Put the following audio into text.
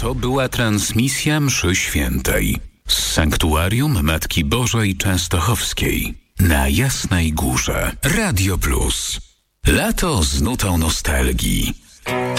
To była transmisja mszy świętej z Sanktuarium Matki Bożej Częstochowskiej na Jasnej Górze. Radio Plus. Lato z nutą nostalgii.